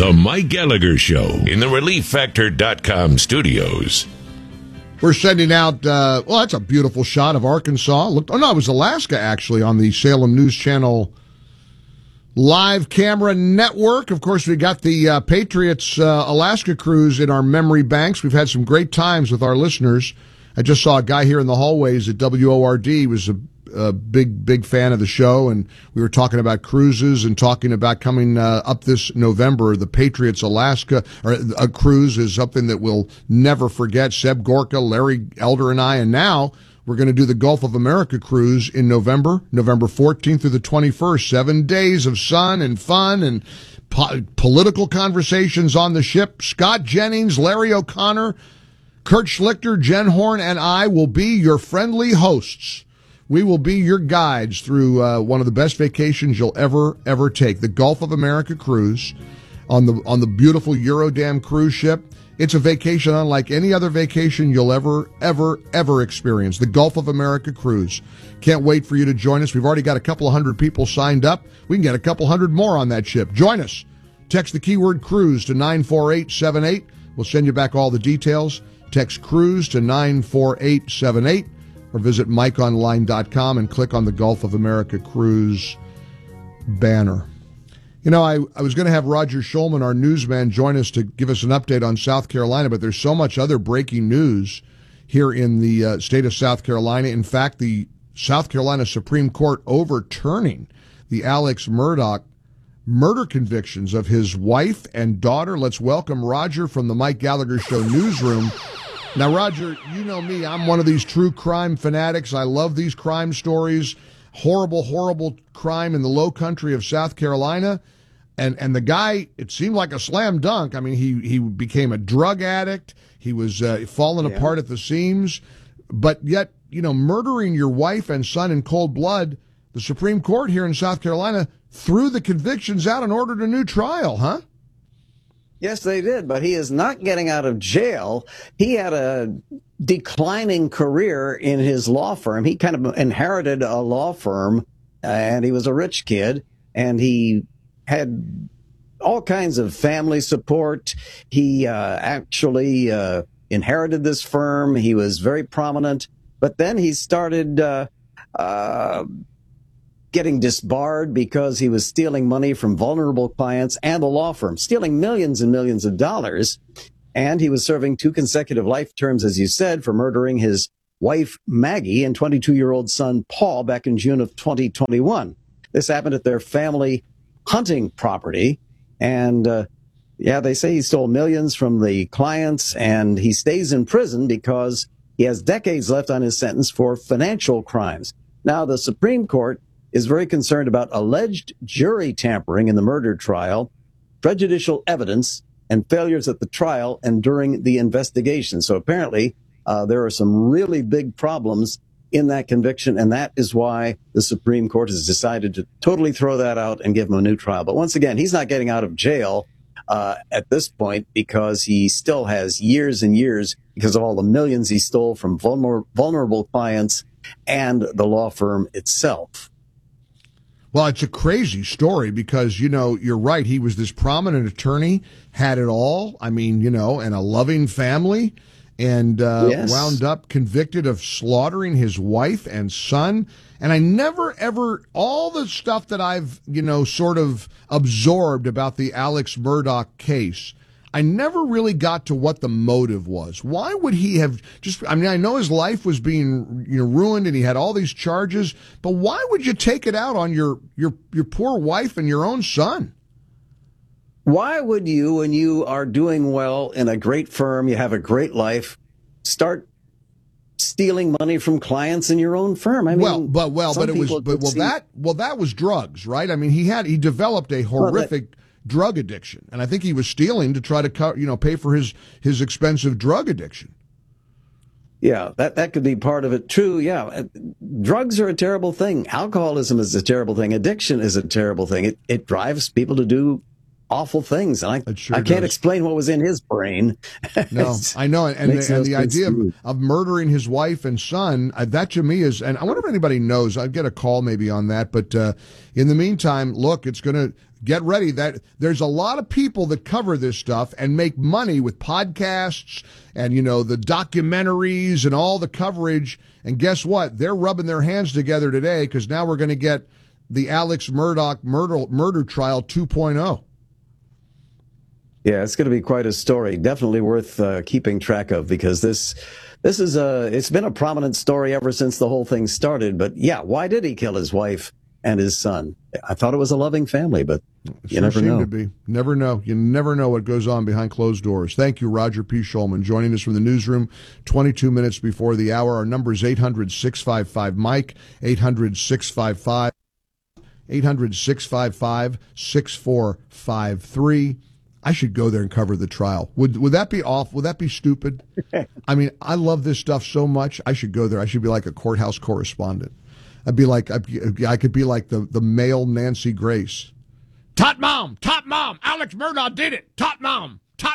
The Mike Gallagher Show in the ReliefFactor.com studios. We're sending out, that's a beautiful shot of Arkansas. It was Alaska, actually, on the Salem News Channel live camera network. Of course, we got the Patriots Alaska cruise in our memory banks. We've had some great times with our listeners. I just saw a guy here in the hallways at WORD. He was a big fan of the show, and we were talking about cruises and talking about coming up this November. The Patriots Alaska a cruise is something that we'll never forget. Seb Gorka, Larry Elder, and I, and now we're going to do the Gulf of America cruise in November 14th through the 21st. 7 days of sun and fun and political conversations on the ship. Scott Jennings, Larry O'Connor, Kurt Schlichter, Jen Horn, and I will be your friendly hosts. We will be your guides through one of the best vacations you'll ever take. The Gulf of America cruise on the beautiful Eurodam cruise ship. It's a vacation unlike any other vacation you'll ever experience. The Gulf of America cruise. Can't wait for you to join us. We've already got a couple of hundred people signed up. We can get a couple hundred more on that ship. Join us. Text the keyword cruise to 94878. We'll send you back all the details. Text cruise to 94878 or visit MikeOnline.com and click on the Gulf of America cruise banner. You know, I was going to have Roger Schulman, our newsman, join us to give us an update on South Carolina, but there's so much other breaking news here in the state of South Carolina. In fact, the South Carolina Supreme Court overturning the Alex Murdaugh murder convictions of his wife and daughter. Let's welcome Roger from the Mike Gallagher Show newsroom. Now, Roger, you know me. I'm one of these true crime fanatics. I love these crime stories. Horrible crime in the low country of South Carolina. And the guy, it seemed like a slam dunk. I mean, he became a drug addict. He was falling apart at the seams. But yet, you know, murdering your wife and son in cold blood, the Supreme Court here in South Carolina threw the convictions out and ordered a new trial, huh? Yes, they did, but he is not getting out of jail. He had a declining career in his law firm. He kind of inherited a law firm, and he was a rich kid, and he had all kinds of family support. He actually inherited this firm. He was very prominent, but then he started getting disbarred because he was stealing money from vulnerable clients and the law firm, stealing millions and millions of dollars. And he was serving 2 consecutive life terms, as you said, for murdering his wife, Maggie, and 22-year-old son, Paul, back in June of 2021. This happened at their family hunting property. And, they say he stole millions from the clients, and he stays in prison because he has decades left on his sentence for financial crimes. Now, the Supreme Court is very concerned about alleged jury tampering in the murder trial, prejudicial evidence, and failures at the trial and during the investigation. So apparently, there are some really big problems in that conviction, and that is why the Supreme Court has decided to totally throw that out and give him a new trial. But once again, he's not getting out of jail at this point because he still has years and years because of all the millions he stole from vulnerable clients and the law firm itself. Well, it's a crazy story because, you know, you're right. He was this prominent attorney, had it all. I mean, you know, and a loving family, and wound up convicted of slaughtering his wife and son. And I never, ever, all the stuff that I've, you know, sort of absorbed about the Alex Murdaugh case, I never really got to what the motive was. Why would he have I know his life was being, you know, ruined and he had all these charges, but why would you take it out on your poor wife and your own son? Why would you, when you are doing well in a great firm, you have a great life, start stealing money from clients in your own firm? I mean, that was drugs, right? I mean, he developed a horrific drug addiction, and I think he was stealing to try to pay for his expensive drug addiction. Yeah, that could be part of it. True. Yeah. Drugs are a terrible thing. Alcoholism is a terrible thing. Addiction is a terrible thing. It drives people to do awful things. And It I can't explain what was in his brain. No, I know. And the idea sense. of murdering his wife and son, that to me is, and I wonder if anybody knows, I'd get a call maybe on that. But in the meantime, look, it's going to get ready. That there's a lot of people that cover this stuff and make money with podcasts and, you know, the documentaries and all the coverage. And guess what? They're rubbing their hands together today because now we're going to get the Alex Murdaugh murder trial 2.0. Yeah, it's going to be quite a story. Definitely worth keeping track of, because this is it's been a prominent story ever since the whole thing started. But yeah, why did he kill his wife and his son? I thought it was a loving family, but you never know. To be. Never know. You never know what goes on behind closed doors. Thank you, Roger P. Shulman, joining us from the newsroom 22 minutes before the hour. Our number is 800-655-MIKE, 800-655. 800-655-6453. I should go there and cover the trial. Would that be off? Would that be stupid? I mean, I love this stuff so much. I should go there. I should be like a courthouse correspondent. I could be like the male Nancy Grace. Tot mom, Alex Murdaugh did it. Tot mom.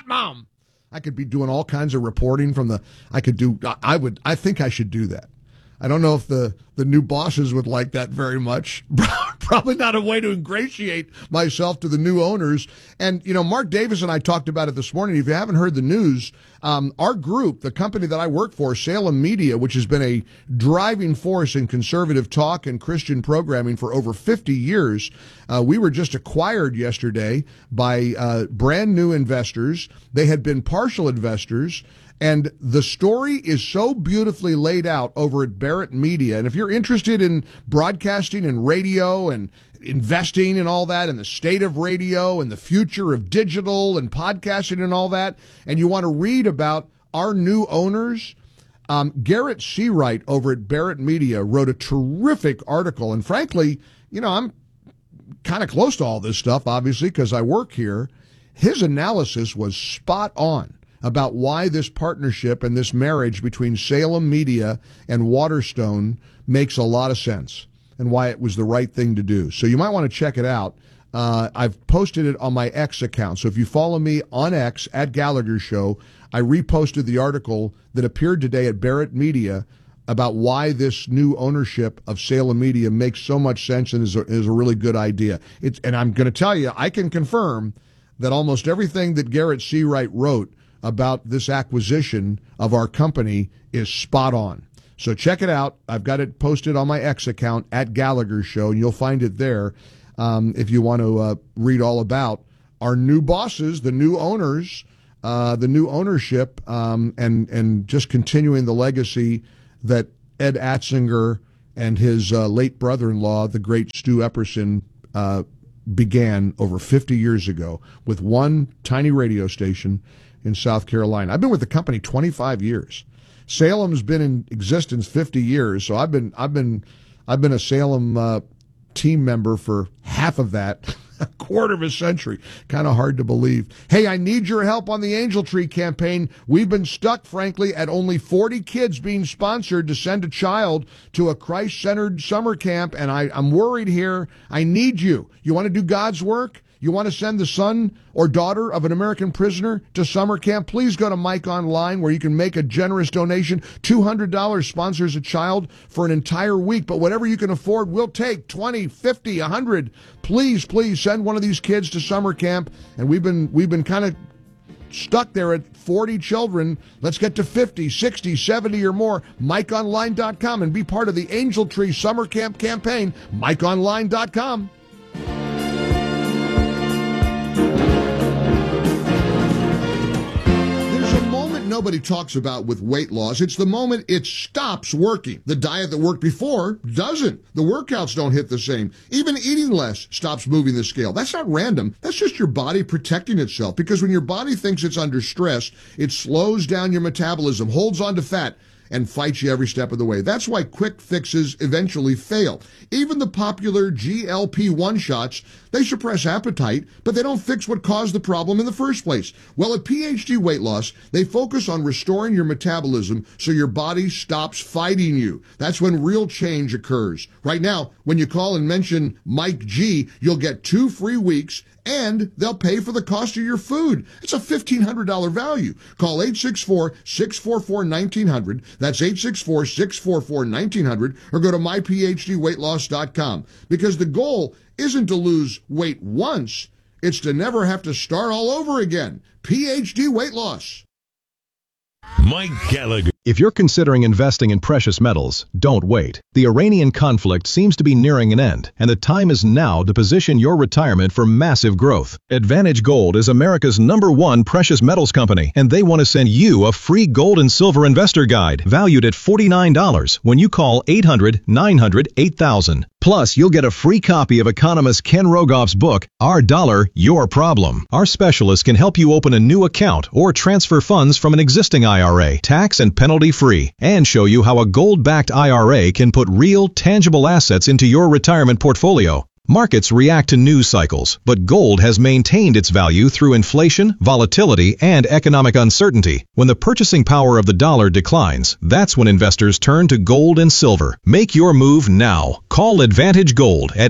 I could be doing all kinds of reporting I think I should do that. I don't know if the new bosses would like that very much. Probably not a way to ingratiate myself to the new owners. And, you know, Mark Davis and I talked about it this morning. If you haven't heard the news, our group, the company that I work for, Salem Media, which has been a driving force in conservative talk and Christian programming for over 50 years, we were just acquired yesterday by brand new investors. They had been partial investors. And the story is so beautifully laid out over at Barrett Media. And if you're interested in broadcasting and radio and investing and all that, and the state of radio and the future of digital and podcasting and all that, and you want to read about our new owners, Garrett Seawright over at Barrett Media wrote a terrific article. And frankly, you know, I'm kind of close to all this stuff, obviously, because I work here. His analysis was spot on about why this partnership and this marriage between Salem Media and Waterstone makes a lot of sense and why it was the right thing to do. So you might want to check it out. I've posted it on my X account. So if you follow me on X at Gallagher Show, I reposted the article that appeared today at Barrett Media about why this new ownership of Salem Media makes so much sense and is a really good idea. And I'm going to tell you, I can confirm that almost everything that Garrett Seawright wrote about this acquisition of our company is spot on. So check it out. I've got it posted on my X account at Gallagher Show, and you'll find it there if you want to read all about our new bosses, the new owners, the new ownership, and just continuing the legacy that Ed Atzinger and his late brother-in-law, the great Stu Epperson, began over 50 years ago with one tiny radio station in South Carolina. I've been with the company 25 years. Salem's been in existence 50 years, so I've been a Salem team member for half of that, a quarter of a century. Kind of hard to believe. Hey, I need your help on the Angel Tree campaign. We've been stuck, frankly, at only 40 kids being sponsored to send a child to a Christ-centered summer camp, and I'm worried here. I need you. You want to do God's work? You want to send the son or daughter of an American prisoner to summer camp? Please go to Mike Online, where you can make a generous donation. $200 sponsors a child for an entire week, but whatever you can afford, we'll take 20, 50, 100. Please send one of these kids to summer camp. And we've been kind of stuck there at 40 children. Let's get to 50, 60, 70 or more. MikeOnline.com and be part of the Angel Tree Summer Camp campaign. MikeOnline.com. Nobody talks about with weight loss. It's the moment it stops working. The diet that worked before doesn't. The workouts don't hit the same. Even eating less stops moving the scale. That's not random. That's just your body protecting itself, because when your body thinks it's under stress, it slows down your metabolism, holds on to fat, and fights you every step of the way. That's why quick fixes eventually fail. Even the popular GLP-1 shots, they suppress appetite, but they don't fix what caused the problem in the first place. Well, at PhD Weight Loss, they focus on restoring your metabolism so your body stops fighting you. That's when real change occurs. Right now, when you call and mention Mike G, you'll get 2 free weeks and they'll pay for the cost of your food. It's a $1,500 value. Call 864-644-1900. That's 864-644-1900, or go to myphdweightloss.com, because the goal isn't to lose weight once, it's to never have to start all over again. PhD Weight Loss. Mike Gallagher. If you're considering investing in precious metals, don't wait. The Iranian conflict seems to be nearing an end, and the time is now to position your retirement for massive growth. Advantage Gold is America's #1 precious metals company, and they want to send you a free gold and silver investor guide valued at $49 when you call 800-900-8000. Plus, you'll get a free copy of economist Ken Rogoff's book, Our Dollar, Your Problem. Our specialists can help you open a new account or transfer funds from an existing IRA, tax and penalty-free, and show you how a gold-backed IRA can put real, tangible assets into your retirement portfolio. Markets react to news cycles, but gold has maintained its value through inflation, volatility, and economic uncertainty. When the purchasing power of the dollar declines, that's when investors turn to gold and silver. Make your move now. Call Advantage Gold at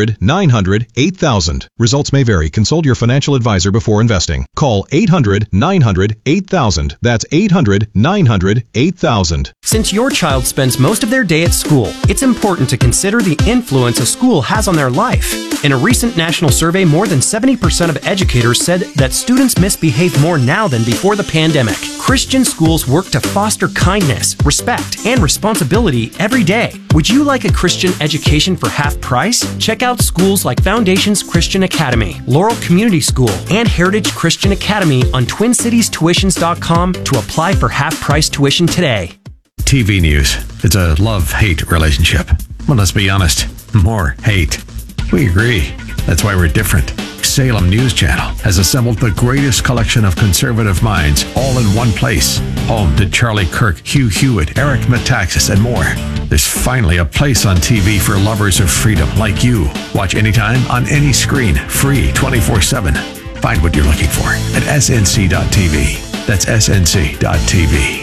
800-900-8000. Results may vary. Consult your financial advisor before investing. Call 800-900-8000. That's 800-900-8000. Since your child spends most of their day at school, it's important to consider the influence a school has on their life. In a recent national survey, more than 70% of educators said that students misbehave more now than before the pandemic. Christian schools work to foster kindness, respect, and responsibility every day. Would you like a Christian education for half price? Check out schools like Foundations Christian Academy, Laurel Community School, and Heritage Christian Academy on TwinCitiesTuitions.com to apply for half-price tuition today. TV news. It's a love-hate relationship. Well, let's be honest. More hate. We agree. That's why we're different. Salem News Channel has assembled the greatest collection of conservative minds all in one place. Home to Charlie Kirk, Hugh Hewitt, Eric Metaxas, and more. There's finally a place on TV for lovers of freedom like you. Watch anytime, on any screen, free 24/7. Find what you're looking for at snc.tv. That's snc.tv.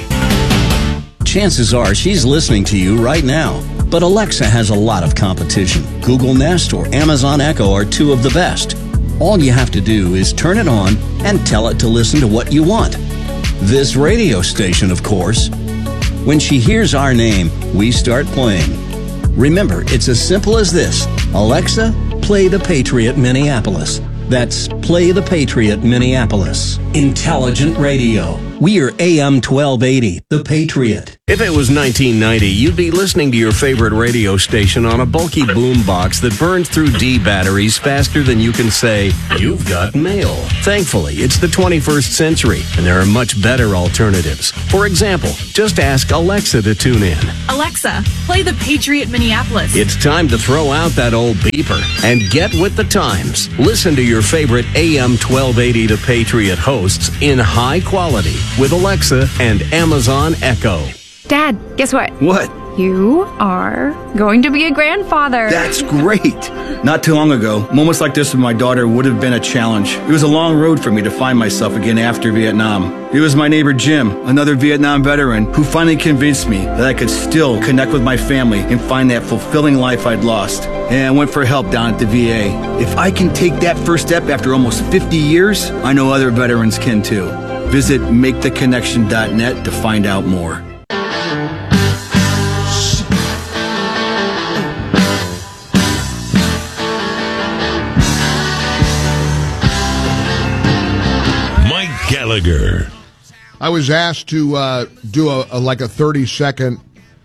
Chances are she's listening to you right now. But Alexa has a lot of competition. Google Nest or Amazon Echo are two of the best. All you have to do is turn it on and tell it to listen to what you want. This radio station, of course. When she hears our name, we start playing. Remember, it's as simple as this. Alexa, play The Patriot Minneapolis. That's Play The Patriot Minneapolis. Intelligent radio. We are AM 1280, The Patriot. If it was 1990, you'd be listening to your favorite radio station on a bulky boombox that burns through D batteries faster than you can say, "You've got mail." Thankfully, it's the 21st century, and there are much better alternatives. For example, just ask Alexa to tune in. Alexa, play The Patriot Minneapolis. It's time to throw out that old beeper and get with the times. Listen to your favorite AM 1280 The Patriot hosts in high quality with Alexa and Amazon Echo. Dad, guess what? What? You are going to be a grandfather. That's great. Not too long ago, moments like this with my daughter would have been a challenge. It was a long road for me to find myself again after Vietnam. It was my neighbor Jim, another Vietnam veteran, who finally convinced me that I could still connect with my family and find that fulfilling life I'd lost. And I went for help down at the VA. If I can take that first step after almost 50 years, I know other veterans can too. Visit maketheconnection.net to find out more. Gallagher. I was asked to do a 30-second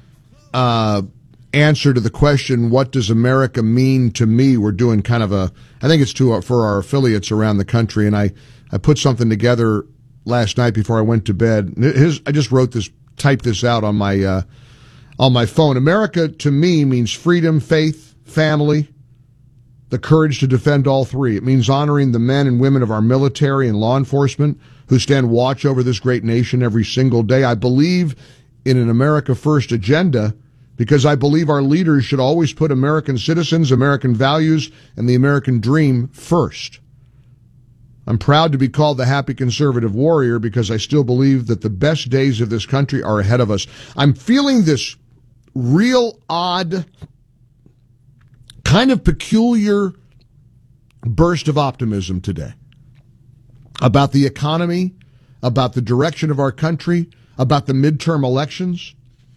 answer to the question, what does America mean to me? We're doing kind of I think it's for our affiliates around the country, and I put something together last night before I went to bed. I just typed this out on my phone. America to me means freedom, faith, family, the courage to defend all three. It means honoring the men and women of our military and law enforcement who stand watch over this great nation every single day. I believe in an America First agenda because I believe our leaders should always put American citizens, American values, and the American dream first. I'm proud to be called the happy conservative warrior because I still believe that the best days of this country are ahead of us. I'm feeling this real odd, kind of peculiar burst of optimism today about the economy, about the direction of our country, about the midterm elections.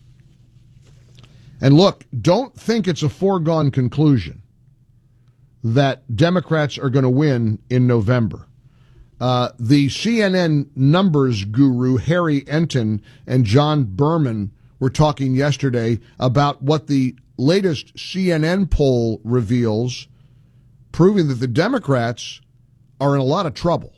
And look, don't think it's a foregone conclusion that Democrats are going to win in November. The CNN numbers guru Harry Enton and John Berman were talking yesterday about what the latest CNN poll reveals, proving that the Democrats are in a lot of trouble.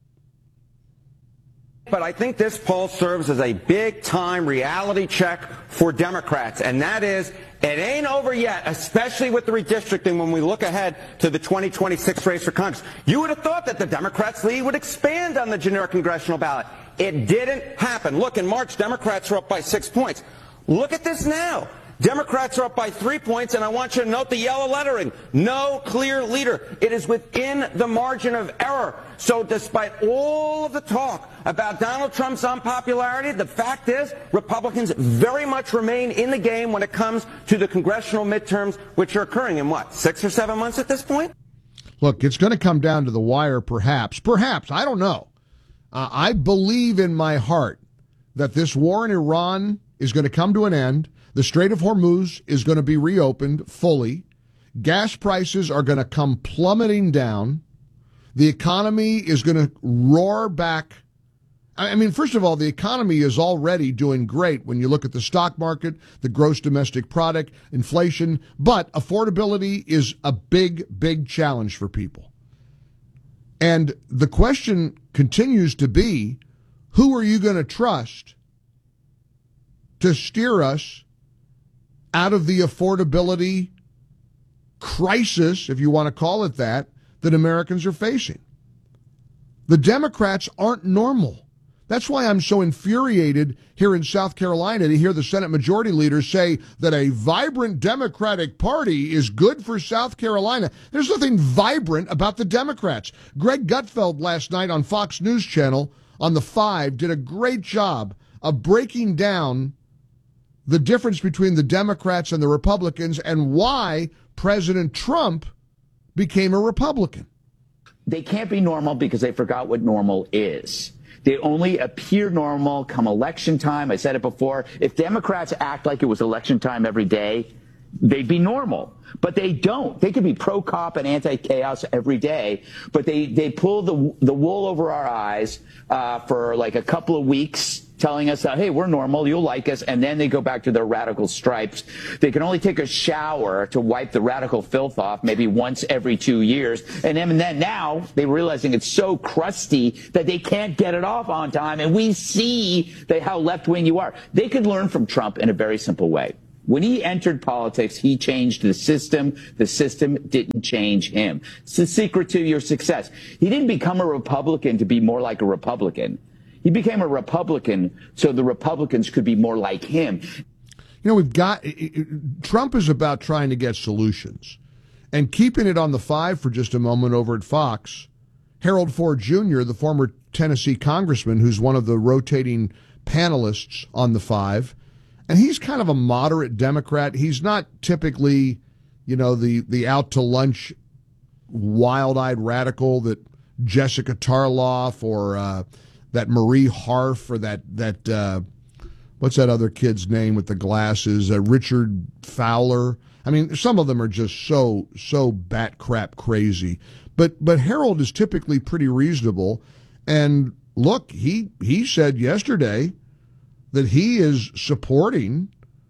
But I think this poll serves as a big-time reality check for Democrats, and that is, it ain't over yet, especially with the redistricting when we look ahead to the 2026 race for Congress. You would have thought that the Democrats' lead would expand on the generic congressional ballot. It didn't happen. Look, in March, Democrats are up by 6 points. Look at this now. Democrats are up by 3 points, and I want you to note the yellow lettering. No clear leader. It is within the margin of error. So despite all of the talk about Donald Trump's unpopularity, the fact is Republicans very much remain in the game when it comes to the congressional midterms, which are occurring in, 6 or 7 months at this point? Look, it's going to come down to the wire, perhaps. Perhaps. I don't know. I believe in my heart that this war in Iran is going to come to an end. The Strait of Hormuz is going to be reopened fully. Gas prices are going to come plummeting down. The economy is going to roar back. I mean, first of all, the economy is already doing great when you look at the stock market, the gross domestic product, inflation, but affordability is a big, big challenge for people. And the question continues to be, who are you going to trust to steer us out of the affordability crisis, if you want to call it that Americans are facing? The Democrats aren't normal. That's why I'm so infuriated here in South Carolina to hear the Senate Majority Leader say that a vibrant Democratic Party is good for South Carolina. There's nothing vibrant about the Democrats. Greg Gutfeld last night on Fox News Channel on the 5 did a great job of breaking down the difference between the Democrats and the Republicans and why President Trump became a Republican. They can't be normal because they forgot what normal is. They only appear normal come election time. I said it before. If Democrats act like it was election time every day, they'd be normal. But they don't. They could be pro-cop and anti-chaos every day, but they pull the wool over our eyes for like a couple of weeks, telling us, hey, we're normal, you'll like us, and then they go back to their radical stripes. They can only take a shower to wipe the radical filth off maybe once every 2 years, and then now they're realizing it's so crusty that they can't get it off on time, and we see how left-wing you are. They could learn from Trump in a very simple way. When he entered politics, he changed the system. The system didn't change him. It's the secret to your success. He didn't become a Republican to be more like a Republican. He became a Republican so the Republicans could be more like him. You know, Trump is about trying to get solutions. And keeping it on the 5 for just a moment over at Fox, Harold Ford Jr., the former Tennessee congressman who's one of the rotating panelists on the 5, and he's kind of a moderate Democrat. He's not typically, the out-to-lunch, wild-eyed radical that Jessica Tarloff or that Marie Harf or that what's that other kid's name with the glasses? Richard Fowler. I mean, some of them are just so bat crap crazy. But Harold is typically pretty reasonable. And look, he said yesterday that he is supporting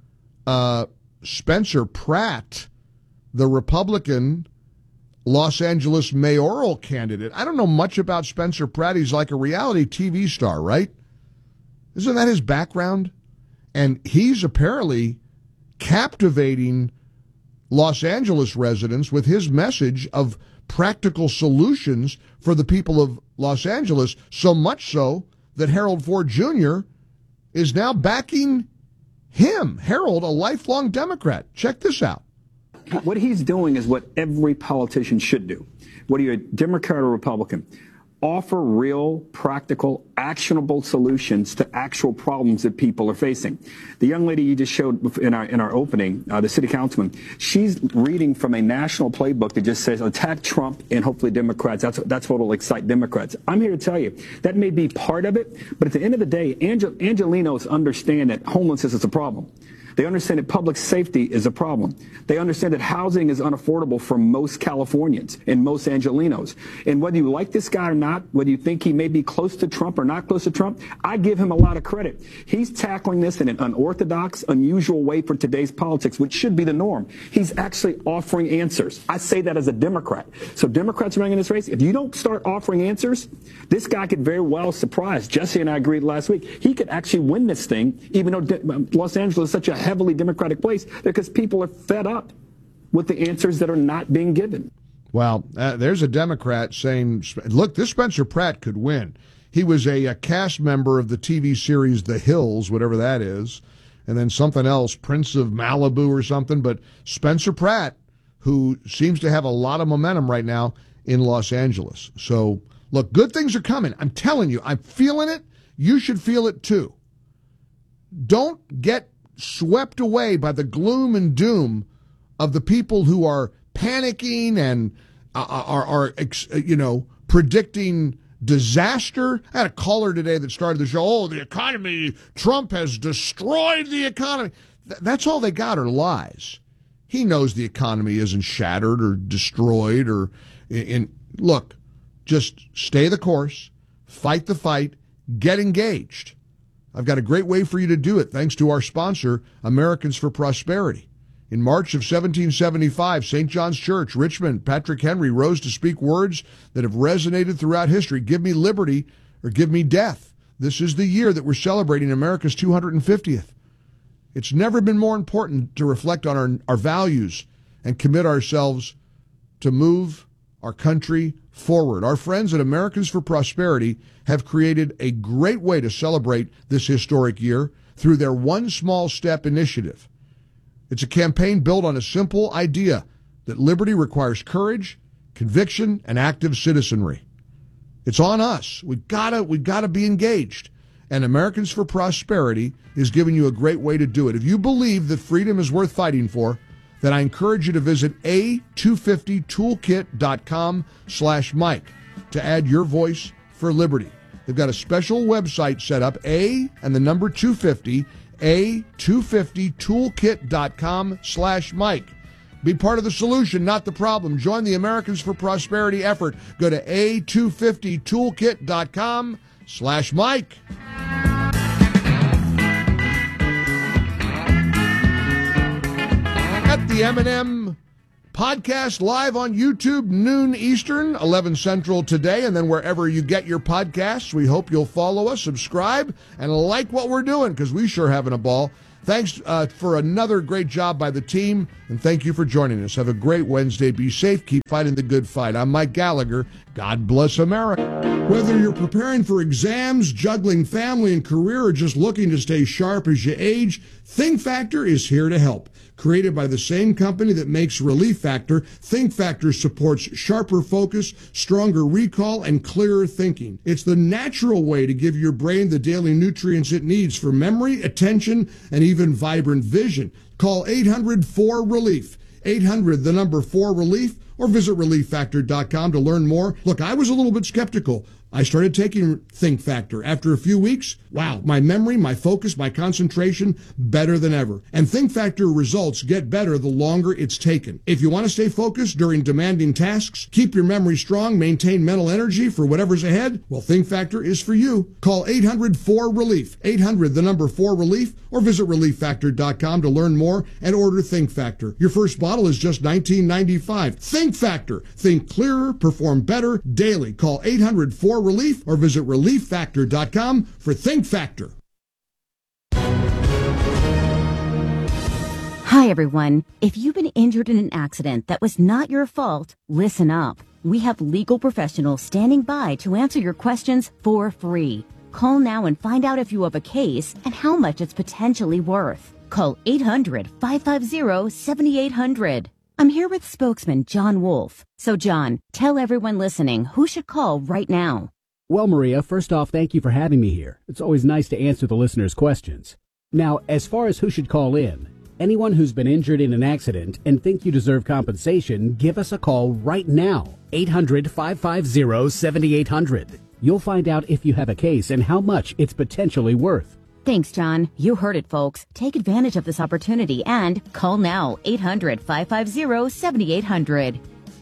Spencer Pratt, the Republican Los Angeles mayoral candidate. I don't know much about Spencer Pratt. He's like a reality TV star, right? Isn't that his background? And he's apparently captivating Los Angeles residents with his message of practical solutions for the people of Los Angeles, so much so that Harold Ford Jr. is now backing him. Harold, a lifelong Democrat. Check this out. What he's doing is what every politician should do. Whether you're a Democrat or Republican, offer real, practical, actionable solutions to actual problems that people are facing. The young lady you just showed in our opening, the city councilman, she's reading from a national playbook that just says attack Trump and hopefully Democrats. That's what will excite Democrats. I'm here to tell you that may be part of it, but at the end of the day, Angelenos understand that homelessness is a problem. They understand that public safety is a problem. They understand that housing is unaffordable for most Californians and most Angelenos. And whether you like this guy or not, whether you think he may be close to Trump or not close to Trump, I give him a lot of credit. He's tackling this in an unorthodox, unusual way for today's politics, which should be the norm. He's actually offering answers. I say that as a Democrat. So Democrats running in this race, if you don't start offering answers, this guy could very well surprise. Jesse and I agreed last week. He could actually win this thing, even though Los Angeles is such a heavily Democratic place, because people are fed up with the answers that are not being given. Well, there's a Democrat saying, look, this Spencer Pratt could win. He was a cast member of the TV series The Hills, whatever that is, and then something else, Prince of Malibu or something. But Spencer Pratt, who seems to have a lot of momentum right now in Los Angeles. So, look, good things are coming. I'm telling you, I'm feeling it. You should feel it too. Don't get swept away by the gloom and doom of the people who are panicking and are predicting disaster. I had a caller today that started the show. Oh, the economy, Trump has destroyed the economy. That's all they got are lies. He knows the economy isn't shattered or destroyed or look, just stay the course, fight the fight, get engaged. I've got a great way for you to do it, thanks to our sponsor, Americans for Prosperity. In March of 1775, St. John's Church, Richmond, Patrick Henry rose to speak words that have resonated throughout history. Give me liberty or give me death. This is the year that we're celebrating America's 250th. It's never been more important to reflect on our values and commit ourselves to move our country forward. Our friends at Americans for Prosperity have created a great way to celebrate this historic year through their One Small Step initiative. It's a campaign built on a simple idea that liberty requires courage, conviction, and active citizenry. It's on us. We've got to be engaged. And Americans for Prosperity is giving you a great way to do it. If you believe that freedom is worth fighting for, then I encourage you to visit a250toolkit.com/Mike to add your voice for liberty. They've got a special website set up, A and the number 250, a250toolkit.com/Mike. Be part of the solution, not the problem. Join the Americans for Prosperity effort. Go to a250toolkit.com/Mike. At the M&M podcast live on YouTube, noon Eastern, 11 Central today, and then wherever you get your podcasts. We hope you'll follow us, subscribe, and like what we're doing, because we sure having a ball. Thanks for another great job by the team, and thank you for joining us. Have a great Wednesday. Be safe. Keep fighting the good fight. I'm Mike Gallagher. God bless America. Whether you're preparing for exams, juggling family and career, or just looking to stay sharp as you age, Think Factor is here to help. Created by the same company that makes Relief Factor, Think Factor supports sharper focus, stronger recall, and clearer thinking. It's the natural way to give your brain the daily nutrients it needs for memory, attention, and even vibrant vision. Call 800-4RELIEF. 800, the number 4RELIEF, or visit ReliefFactor.com to learn more. Look, I was a little bit skeptical. I started taking Think Factor. After a few weeks, wow, my memory, my focus, my concentration, better than ever. And Think Factor results get better the longer it's taken. If you want to stay focused during demanding tasks, keep your memory strong, maintain mental energy for whatever's ahead, well, Think Factor is for you. Call 800-4RELIEF. 800, the number 4RELIEF, or visit ReliefFactor.com to learn more and order Think Factor. Your first bottle is just $19.95. Think Factor. Think clearer, perform better daily. Call 800-4RELIEF or visit ReliefFactor.com for Think Factor. Hi, everyone. If you've been injured in an accident that was not your fault, listen up. We have legal professionals standing by to answer your questions for free. Call now and find out if you have a case and how much it's potentially worth. Call 800-550-7800. I'm here with spokesman John Wolf. So, John, tell everyone listening who should call right now. Well, Maria, first off, thank you for having me here. It's always nice to answer the listeners' questions. Now, as far as who should call in, anyone who's been injured in an accident and think you deserve compensation, give us a call right now. 800-550-7800. You'll find out if you have a case and how much it's potentially worth. Thanks, John. You heard it, folks. Take advantage of this opportunity and call now. 800-550-7800.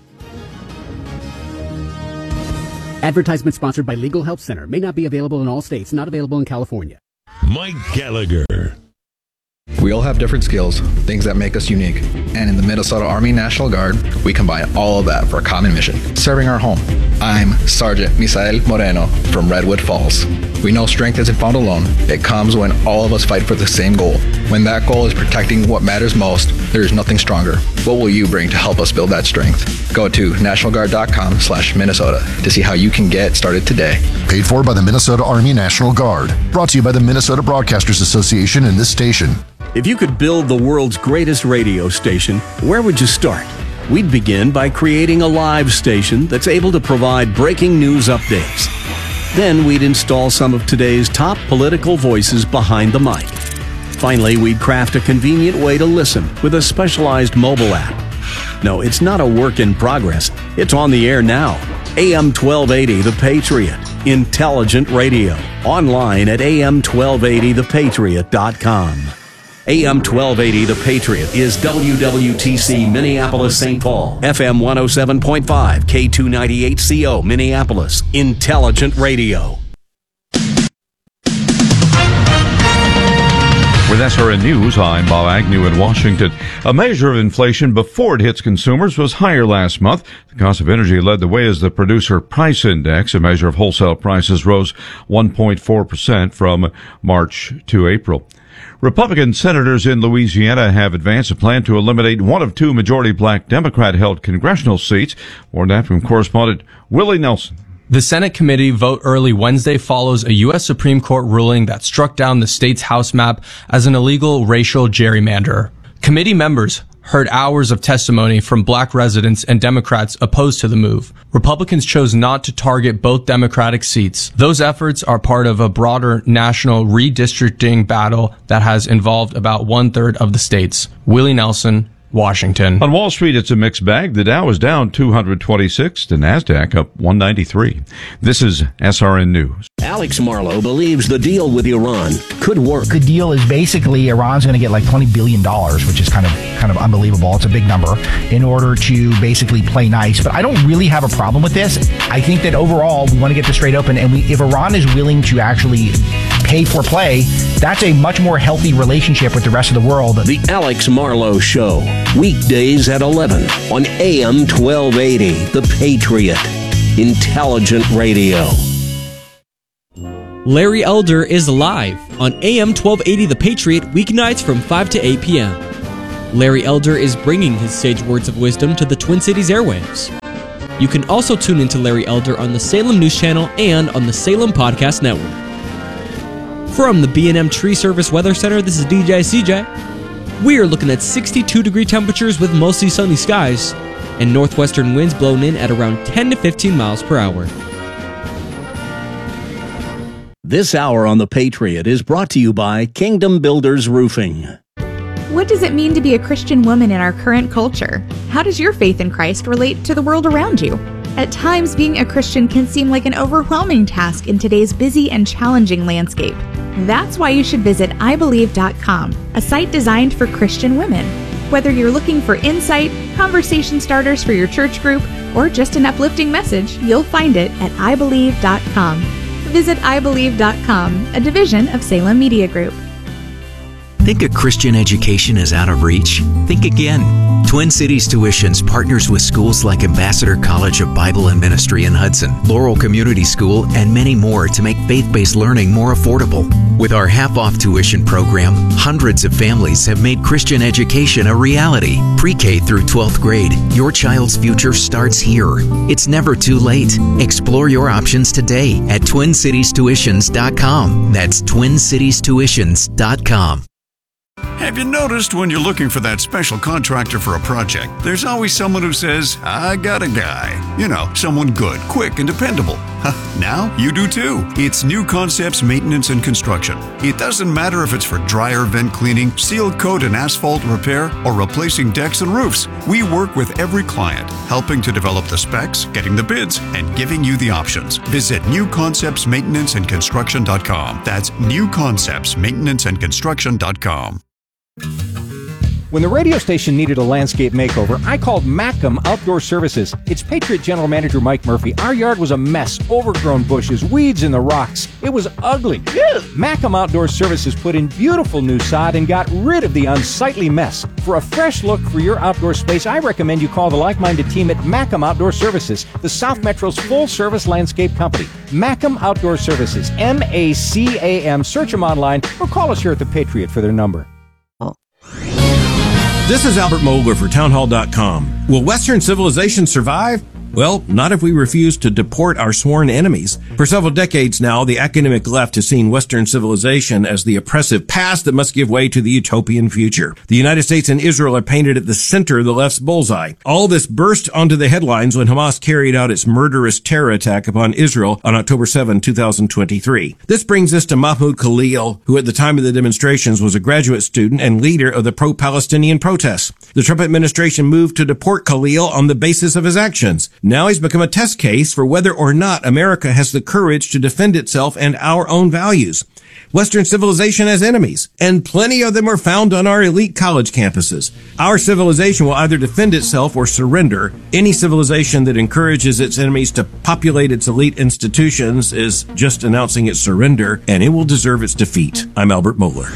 Advertisement sponsored by Legal Help Center. May not be available in all states. Not available in California. Mike Gallagher. We all have different skills, things that make us unique. And in the Minnesota Army National Guard, we combine all of that for a common mission, serving our home. I'm Sergeant Misael Moreno from Redwood Falls. We know strength isn't found alone. It comes when all of us fight for the same goal. When that goal is protecting what matters most, there is nothing stronger. What will you bring to help us build that strength? Go to nationalguard.com/Minnesota to see how you can get started today. Paid for by the Minnesota Army National Guard. Brought to you by the Minnesota Broadcasters Association and this station. If you could build the world's greatest radio station, where would you start? We'd begin by creating a live station that's able to provide breaking news updates. Then we'd install some of today's top political voices behind the mic. Finally, we'd craft a convenient way to listen with a specialized mobile app. No, it's not a work in progress. It's on the air now. AM 1280 The Patriot. Intelligent radio. Online at am1280thepatriot.com. AM 1280 The Patriot is WWTC Minneapolis St. Paul, FM 107.5, K298CO Minneapolis, Intelligent Radio. With SRN News, I'm Bob Agnew in Washington. A measure of inflation before it hits consumers was higher last month. The cost of energy led the way as the Producer Price Index, a measure of wholesale prices, rose 1.4% from March to April. Republican senators in Louisiana have advanced a plan to eliminate one of two majority black Democrat-held congressional seats. More on that from correspondent Willie Nelson. The Senate committee vote early Wednesday follows a U.S. Supreme Court ruling that struck down the state's House map as an illegal racial gerrymander. Committee members heard hours of testimony from black residents and Democrats opposed to the move. Republicans chose not to target both Democratic seats. Those efforts are part of a broader national redistricting battle that has involved about 1/3 of the states. Willie Nelson, Washington. On Wall Street, it's a mixed bag. The Dow is down 226, the NASDAQ up 193. This is SRN News. Alex Marlow believes the deal with Iran could work. The deal is basically Iran's going to get like $20 billion, which is kind of unbelievable. It's a big number in order to basically play nice. But I don't really have a problem with this. I think that overall we want to get this straight open. And if Iran is willing to actually pay for play, that's a much more healthy relationship with the rest of the world. The Alex Marlow Show. Weekdays at 11 on AM 1280, The Patriot. Intelligent Radio. Larry Elder is live on AM 1280 The Patriot weeknights from 5 to 8 p.m. Larry Elder is bringing his sage words of wisdom to the Twin Cities airwaves. You can also tune into Larry Elder on the Salem News Channel and on the Salem Podcast Network. From the B&M Tree Service Weather Center, this is DJ CJ. We are looking at 62-degree temperatures with mostly sunny skies and northwestern winds blowing in at around 10 to 15 miles per hour. This hour on The Patriot is brought to you by Kingdom Builders Roofing. What does it mean to be a Christian woman in our current culture? How does your faith in Christ relate to the world around you? At times, being a Christian can seem like an overwhelming task in today's busy and challenging landscape. That's why you should visit ibelieve.com, a site designed for Christian women. Whether you're looking for insight, conversation starters for your church group, or just an uplifting message, you'll find it at ibelieve.com. Visit ibelieve.com, a division of Salem Media Group. Think a Christian education is out of reach? Think again. Twin Cities Tuitions partners with schools like Ambassador College of Bible and Ministry in Hudson, Laurel Community School, and many more to make faith-based learning more affordable. With our half-off tuition program, hundreds of families have made Christian education a reality. Pre-K through 12th grade, your child's future starts here. It's never too late. Explore your options today at TwinCitiesTuitions.com. That's TwinCitiesTuitions.com. Have you noticed when you're looking for that special contractor for a project, there's always someone who says, I got a guy. You know, someone good, quick, and dependable. Now you do too. It's New Concepts Maintenance and Construction. It doesn't matter if it's for dryer vent cleaning, seal coat and asphalt repair, or replacing decks and roofs. We work with every client, helping to develop the specs, getting the bids, and giving you the options. Visit newconceptsmaintenanceandconstruction.com. That's newconceptsmaintenanceandconstruction.com. When the radio station needed a landscape makeover, I called Mackem Outdoor Services. It's Patriot General Manager Mike Murphy. Our yard was a mess, overgrown bushes, weeds in the rocks. It was ugly. Mackem Outdoor Services put in beautiful new sod and got rid of the unsightly mess. For a fresh look for your outdoor space, I recommend you call the like-minded team at Mackem Outdoor Services, the South Metro's full-service landscape company. Mackem Outdoor Services, M-A-C-A-M. Search them online or call us here at the Patriot for their number. This is Albert Mohler for Townhall.com. Will Western civilization survive? Well, not if we refuse to deport our sworn enemies. For several decades now, the academic left has seen Western civilization as the oppressive past that must give way to the utopian future. The United States and Israel are painted at the center of the left's bullseye. All this burst onto the headlines when Hamas carried out its murderous terror attack upon Israel on October 7, 2023. This brings us to Mahmoud Khalil, who at the time of the demonstrations was a graduate student and leader of the pro-Palestinian protests. The Trump administration moved to deport Khalil on the basis of his actions. Now he's become a test case for whether or not America has the courage to defend itself and our own values. Western civilization has enemies, and plenty of them are found on our elite college campuses. Our civilization will either defend itself or surrender. Any civilization that encourages its enemies to populate its elite institutions is just announcing its surrender, and it will deserve its defeat. I'm Albert Mohler.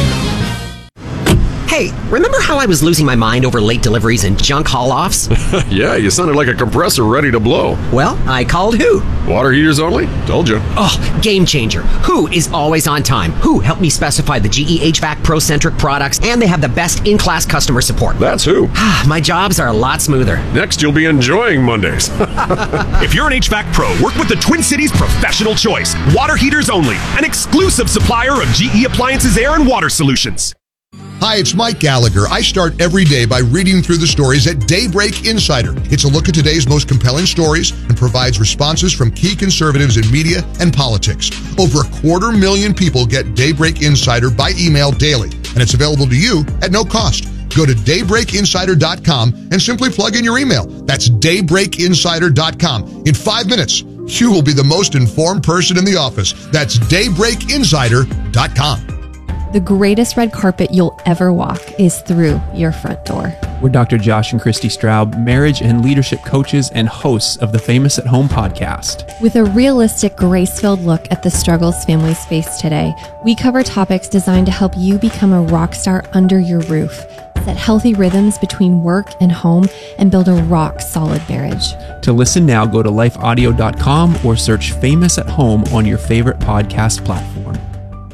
Hey, remember how I was losing my mind over late deliveries and junk haul-offs? Yeah, you sounded like a compressor ready to blow. Well, I called Who. Water heaters only? Told you. Oh, game changer. Who is always on time. Who helped me specify the GE HVAC Pro-centric products, and they have the best in-class customer support. That's Who. My jobs are a lot smoother. Next, you'll be enjoying Mondays. If you're an HVAC pro, work with the Twin Cities Professional Choice. Water heaters only. An exclusive supplier of GE Appliances Air and Water Solutions. Hi, it's Mike Gallagher. I start every day by reading through the stories at Daybreak Insider. It's a look at today's most compelling stories and provides responses from key conservatives in media and politics. Over 250,000 people get Daybreak Insider by email daily, and it's available to you at no cost. Go to daybreakinsider.com and simply plug in your email. That's daybreakinsider.com. In 5 minutes, you will be the most informed person in the office. That's daybreakinsider.com. The greatest red carpet you'll ever walk is through your front door. We're Dr. Josh and Christy Straub, marriage and leadership coaches and hosts of the Famous at Home podcast. With a realistic, grace-filled look at the struggles families face today, we cover topics designed to help you become a rock star under your roof, set healthy rhythms between work and home, and build a rock-solid marriage. To listen now, go to lifeaudio.com or search Famous at Home on your favorite podcast platform.